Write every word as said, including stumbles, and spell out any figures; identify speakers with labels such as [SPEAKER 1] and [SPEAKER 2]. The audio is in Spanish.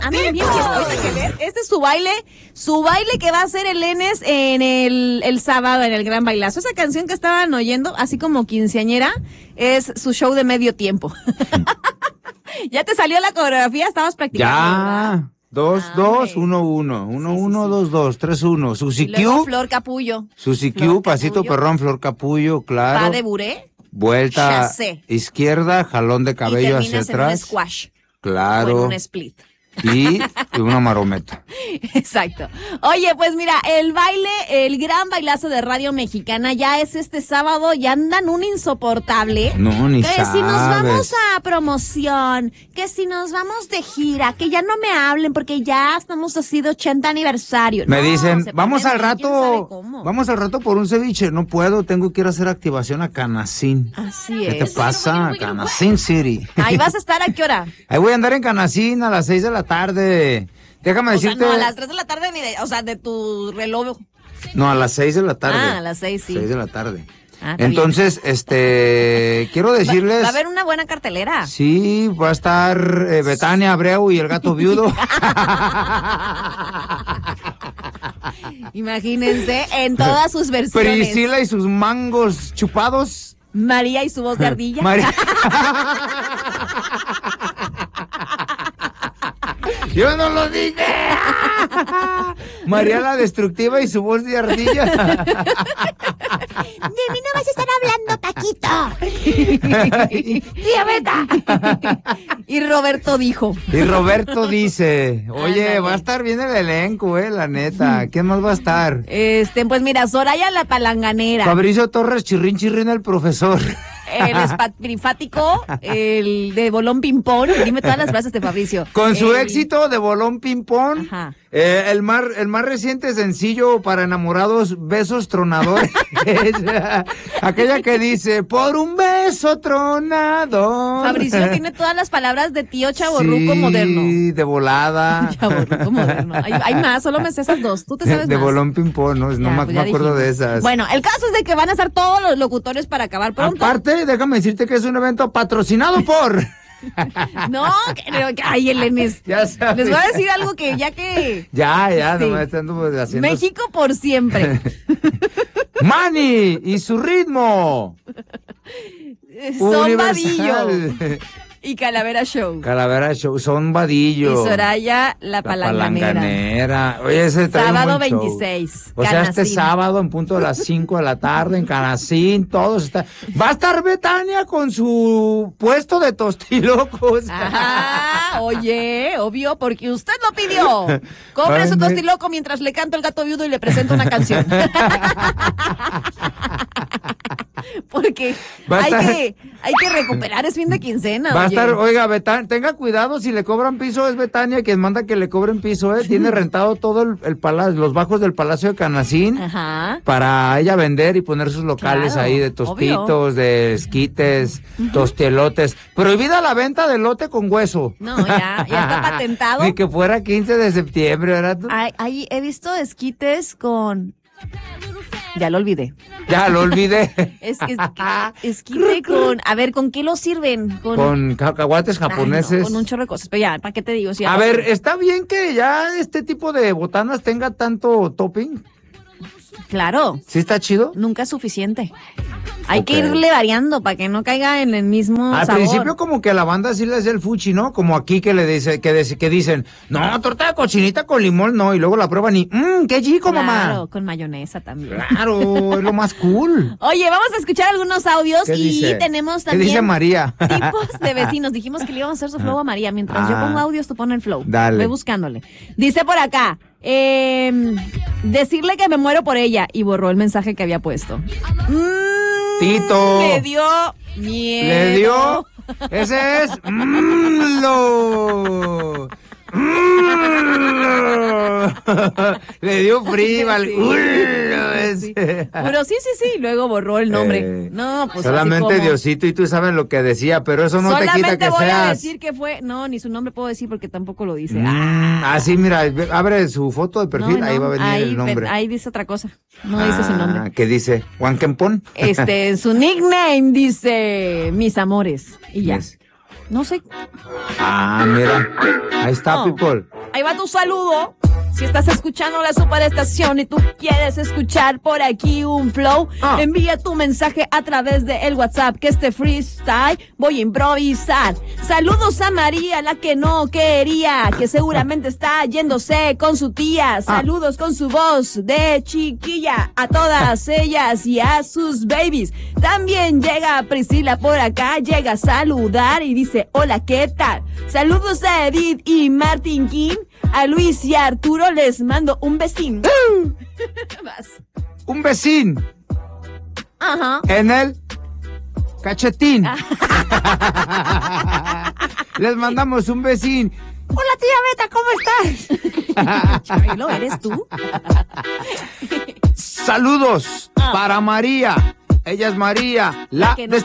[SPEAKER 1] Andan bien fiestas, que ver. Este es su baile, su baile que va a hacer el Enes en el, el sábado en el Gran Bailazo. Esa canción que estaban oyendo, así como quinceañera, es su show de medio tiempo. ¿Ya te salió la coreografía? ¿Estabas practicando?
[SPEAKER 2] Ya.
[SPEAKER 1] ¿Verdad?
[SPEAKER 2] Dos,
[SPEAKER 1] Ah,
[SPEAKER 2] dos,
[SPEAKER 1] hombre.
[SPEAKER 2] uno, uno. Uno,
[SPEAKER 1] Sí, sí,
[SPEAKER 2] uno,
[SPEAKER 1] sí.
[SPEAKER 2] dos, dos, tres, uno. Susi
[SPEAKER 1] Y luego
[SPEAKER 2] Q.
[SPEAKER 1] Flor Capullo.
[SPEAKER 2] Susi
[SPEAKER 1] Flor
[SPEAKER 2] Q, pasito
[SPEAKER 1] Capullo.
[SPEAKER 2] perrón, Flor Capullo, claro.
[SPEAKER 1] Pa de buré.
[SPEAKER 2] Vuelta
[SPEAKER 1] Chassé.
[SPEAKER 2] izquierda, jalón de
[SPEAKER 1] Y
[SPEAKER 2] cabello hacia
[SPEAKER 1] terminas en un
[SPEAKER 2] atrás.
[SPEAKER 1] squash.
[SPEAKER 2] Claro.
[SPEAKER 1] O en un split.
[SPEAKER 2] Y una marometa.
[SPEAKER 1] Exacto. Oye, pues mira, el baile, el Gran Bailazo de Radio Mexicana ya es este sábado, ya andan un insoportable.
[SPEAKER 2] No, ni
[SPEAKER 1] Que
[SPEAKER 2] sabes.
[SPEAKER 1] si nos vamos a promoción, que si nos vamos de gira, que ya no me hablen porque ya estamos así de ochenta aniversario.
[SPEAKER 2] Me
[SPEAKER 1] No,
[SPEAKER 2] dicen,
[SPEAKER 1] se
[SPEAKER 2] vamos
[SPEAKER 1] ponen
[SPEAKER 2] al
[SPEAKER 1] bien, quién sabe
[SPEAKER 2] rato,
[SPEAKER 1] cómo.
[SPEAKER 2] vamos al rato por un ceviche. No puedo, tengo que ir a hacer activación a Canacín.
[SPEAKER 1] Así
[SPEAKER 2] ¿Qué te
[SPEAKER 1] es.
[SPEAKER 2] pasa? Canacín City.
[SPEAKER 1] Ahí vas a estar, ¿a qué hora?
[SPEAKER 2] Ahí voy a andar en Canacín a las seis de la tarde. Déjame
[SPEAKER 1] O sea,
[SPEAKER 2] decirte.
[SPEAKER 1] no, a las tres de la tarde, ni de, o sea, de tu reloj.
[SPEAKER 2] No, a las seis de la tarde.
[SPEAKER 1] Ah, a las seis, sí.
[SPEAKER 2] seis de la tarde.
[SPEAKER 1] Ah, está
[SPEAKER 2] Entonces, este, quiero
[SPEAKER 1] Va,
[SPEAKER 2] decirles.
[SPEAKER 1] va a haber una buena cartelera.
[SPEAKER 2] Sí, va a estar eh, Betania Abreu y el gato viudo.
[SPEAKER 1] Imagínense en todas sus versiones.
[SPEAKER 2] Priscila y sus mangos chupados.
[SPEAKER 1] María y su voz de ardilla.
[SPEAKER 2] María. Yo no lo dije. María la destructiva y su voz de ardilla.
[SPEAKER 1] De mí no vas a estar hablando, Paquito. Tía Beta. Y Roberto dijo.
[SPEAKER 2] Y Roberto dice, oye,
[SPEAKER 1] Ándale.
[SPEAKER 2] va a estar bien el elenco, eh, la neta. ¿Quién más va a estar?
[SPEAKER 1] Este, pues mira, Soraya la palanganera.
[SPEAKER 2] Fabricio Torres, chirrín, chirrín, el profesor.
[SPEAKER 1] El espatrifático, el de bolón ping-pong. Dime todas las frases de Fabricio.
[SPEAKER 2] Con su
[SPEAKER 1] El-
[SPEAKER 2] éxito de bolón ping-pong,
[SPEAKER 1] Ajá.
[SPEAKER 2] eh, el, más, el más reciente sencillo para enamorados, Besos Tronadores. Aquella que dice, por un beso tronador.
[SPEAKER 1] Fabricio tiene todas las palabras de tío chavorruco
[SPEAKER 2] Sí,
[SPEAKER 1] moderno.
[SPEAKER 2] de volada.
[SPEAKER 1] Chavorruco moderno. Hay, hay más, solo me sé esas dos. Tú te sabes
[SPEAKER 2] De
[SPEAKER 1] más.
[SPEAKER 2] bolón ping-pong, no, no
[SPEAKER 1] Ya,
[SPEAKER 2] me,
[SPEAKER 1] pues
[SPEAKER 2] me
[SPEAKER 1] ya
[SPEAKER 2] acuerdo de
[SPEAKER 1] dijimos.
[SPEAKER 2] esas.
[SPEAKER 1] Bueno, el caso es de que van a estar todos los locutores para acabar pronto.
[SPEAKER 2] Aparte, déjame decirte que es un evento patrocinado por...
[SPEAKER 1] No, creo que ay, el Enes.
[SPEAKER 2] Ya sabes.
[SPEAKER 1] Les voy a decir algo que ya que
[SPEAKER 2] Ya, ya,
[SPEAKER 1] Sí.
[SPEAKER 2] nomás estando haciendo...
[SPEAKER 1] México por siempre.
[SPEAKER 2] Manny y su ritmo.
[SPEAKER 1] Son
[SPEAKER 2] Universal.
[SPEAKER 1] Vadillo y Calavera Show.
[SPEAKER 2] Calavera Show, son
[SPEAKER 1] Y
[SPEAKER 2] Vadillo.
[SPEAKER 1] Soraya la
[SPEAKER 2] La
[SPEAKER 1] palanganera.
[SPEAKER 2] palanganera. Oye, ese trae un
[SPEAKER 1] Sábado
[SPEAKER 2] buen show.
[SPEAKER 1] veintiséis.
[SPEAKER 2] O sea, este
[SPEAKER 1] Canacín.
[SPEAKER 2] sábado en punto de las cinco de la tarde en Canacín, todos están. Va a estar Betania con su puesto de tostilocos.
[SPEAKER 1] Ajá, oye, obvio, porque usted lo pidió. Compre
[SPEAKER 2] Ay,
[SPEAKER 1] su
[SPEAKER 2] me-
[SPEAKER 1] tostiloco mientras le canto el gato viudo y le presento una canción. Porque
[SPEAKER 2] Va a
[SPEAKER 1] hay
[SPEAKER 2] estar-
[SPEAKER 1] que, hay que recuperar, es fin de quincena.
[SPEAKER 2] Va a
[SPEAKER 1] oye.
[SPEAKER 2] estar, oiga, Betania, tenga cuidado si le cobran piso, es Betania quien manda que le cobren piso, ¿eh? Tiene rentado todo el, el palacio, los bajos del Palacio de Canacín.
[SPEAKER 1] Ajá.
[SPEAKER 2] Para ella vender y poner sus locales
[SPEAKER 1] Claro,
[SPEAKER 2] ahí de tostitos, de esquites, tostielotes. Prohibida la venta de lote con hueso.
[SPEAKER 1] No, ya, ya está patentado.
[SPEAKER 2] Ni que fuera quince de septiembre, ¿verdad? tú?
[SPEAKER 1] Ay, ay, he visto esquites con... Ya lo olvidé.
[SPEAKER 2] Ya lo olvidé.
[SPEAKER 1] Es, es, esquite con... A ver, ¿con qué lo sirven? Con...
[SPEAKER 2] Con cacahuates
[SPEAKER 1] Ay, no,
[SPEAKER 2] japoneses.
[SPEAKER 1] con un chorro de cosas. Pero ya, ¿para qué te digo? Sí,
[SPEAKER 2] A
[SPEAKER 1] ya-
[SPEAKER 2] ver, ¿está bien que ya este tipo de botanas tenga tanto topping?
[SPEAKER 1] Claro,
[SPEAKER 2] ¿Sí está chido?
[SPEAKER 1] nunca es suficiente. Hay
[SPEAKER 2] Ok.
[SPEAKER 1] que irle variando para que no caiga en el mismo
[SPEAKER 2] Al
[SPEAKER 1] sabor.
[SPEAKER 2] principio como que a la banda sí le hace el fuchi, ¿no? Como aquí que le dice, que, dice- que dicen, no, torta de cochinita con limón, no, y luego la prueban y, mmm, qué chico,
[SPEAKER 1] Claro,
[SPEAKER 2] mamá.
[SPEAKER 1] con mayonesa también.
[SPEAKER 2] Claro, es lo más cool.
[SPEAKER 1] Oye, vamos a escuchar algunos audios
[SPEAKER 2] ¿Qué
[SPEAKER 1] y
[SPEAKER 2] dice?
[SPEAKER 1] tenemos
[SPEAKER 2] ¿Qué
[SPEAKER 1] también
[SPEAKER 2] dice María?
[SPEAKER 1] tipos de vecinos. Dijimos que le íbamos a hacer su flow a María. Mientras yo
[SPEAKER 2] Ah.
[SPEAKER 1] pongo audios, tú pon el flow.
[SPEAKER 2] Dale.
[SPEAKER 1] Ve buscándole. Dice por acá, eh, decirle que me muero por ella. Y borró el mensaje que había puesto. Mm,
[SPEAKER 2] Tito.
[SPEAKER 1] Le dio miedo.
[SPEAKER 2] Le dio, ese es, mmm, lo. Le dio frío al
[SPEAKER 1] Sí,
[SPEAKER 2] culo
[SPEAKER 1] sí.
[SPEAKER 2] ese.
[SPEAKER 1] Pero sí, sí, sí. Luego borró el nombre.
[SPEAKER 2] Eh,
[SPEAKER 1] no, pues
[SPEAKER 2] solamente
[SPEAKER 1] así como-
[SPEAKER 2] Diosito y tú sabes lo que decía, pero eso no te
[SPEAKER 1] Solamente
[SPEAKER 2] quita que
[SPEAKER 1] voy a
[SPEAKER 2] seas.
[SPEAKER 1] decir que fue. No, ni su nombre puedo decir porque tampoco lo dice.
[SPEAKER 2] Mm, así, mira, ve- abre su foto de perfil,
[SPEAKER 1] No,
[SPEAKER 2] ahí
[SPEAKER 1] no,
[SPEAKER 2] va a venir
[SPEAKER 1] ahí,
[SPEAKER 2] el nombre.
[SPEAKER 1] ahí dice otra cosa. No dice su nombre.
[SPEAKER 2] Ah, ¿qué dice? ¿Huanquempón?
[SPEAKER 1] Este, su nickname dice mis amores. Y ya.
[SPEAKER 2] Yes.
[SPEAKER 1] No sé.
[SPEAKER 2] Ah, mira. Ahí está,
[SPEAKER 1] No.
[SPEAKER 2] people.
[SPEAKER 1] ahí va tu saludo. Si estás escuchando la superestación y tú quieres escuchar por aquí un flow, ah. envía tu mensaje a través de el WhatsApp, que este freestyle voy a improvisar. Saludos a María, la que no quería, que seguramente está yéndose con su tía. Saludos ah. con su voz de chiquilla a todas ellas y a sus babies. También llega Priscila por acá, llega a saludar y dice, hola, ¿qué tal? Saludos a Edith y Martin King, a Luis y a Arturo. Les mando un besín.
[SPEAKER 2] Vas. Un besín.
[SPEAKER 1] Ajá.
[SPEAKER 2] En el cachetín. Les mandamos un besín. Hola, tía Beta, ¿cómo
[SPEAKER 1] estás? Chabelo, ¿eres tú?
[SPEAKER 2] Saludos ah. para María. Ella es María, la, la